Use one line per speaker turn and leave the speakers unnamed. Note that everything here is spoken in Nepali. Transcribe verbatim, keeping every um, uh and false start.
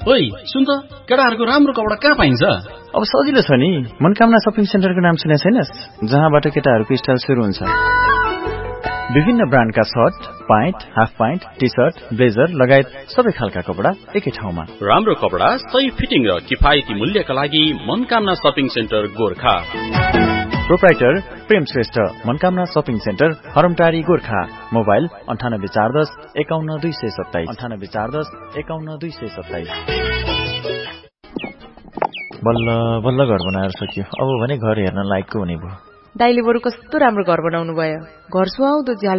ओइ सुन त, केटाहरूको राम्रो कपडा कहाँ पाइन्छ?
अब सजिलो छ नि, मनकामना शपिङ सेन्टरको नाम सुने छैनस्? जहाँबाट केटाहरूको स्टाइल सुरु हुन्छ। विभिन्न ब्रान्डका short, pant, half pant, T short, blazer लगायत सबै खालका कपडा एकै ठाउँमा।
राम्रो कपडा, सही फिटिङ र किफायती मूल्यका लागि Manakamana shopping centre Gorkha.
Proprietor प्रेम Shrestha, Manakamana shopping centre, हरमटारी Gorkha. Mobile अन्ठानब्बे चार दस एकाउन्न दुई सय सत्ताइस अन्ठानब्बे चार दस एकाउन्न दुई सय सत्ताइस। बल्ल बल्ल घर बनाएर सकियो। अब भने घर हेर्न लायकको हुने भयो।
दाइले बरु कस्तो राम्रो घर बनाउनु भयो। घर सुहाउँदो झ्याल